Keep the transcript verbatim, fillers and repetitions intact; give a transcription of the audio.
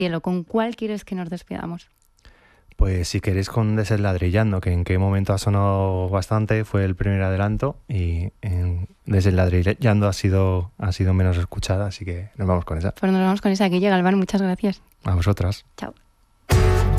Cielo, ¿con cuál quieres que nos despidamos? Pues si queréis con Desenladrillando, que en qué momento ha sonado bastante, fue el primer adelanto y en Desenladrillando ha sido, ha sido menos escuchada, así que nos vamos con esa. Pues nos vamos con esa. Guille Galván, muchas gracias. A vosotras. Chao.